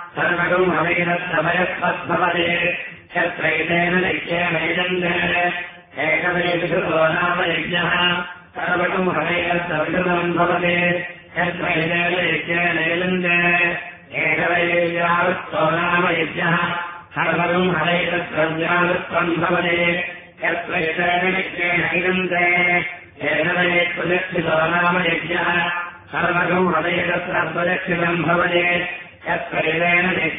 सर्वगम् हवैरस्तभयस्वद्भवते यत्रैतेन नित्येनैदन्ते एकवेषुतो नाम यज्ञः सर्वगम् हवैरस्तविषदम् भवते यत्रैतेन नित्येनैदन्ते एकवैर्यावृत्तो नाम यज्ञः सर्वगम् हवैरस्त्वव्यावृत्वम् भवते यत्रैतेन नित्येनैदन्ते एकवेष्पदक्षितो नाम यज्ञः सर्वगम् हवैरस्त्वदक्षितम् भवते यत्रैतेन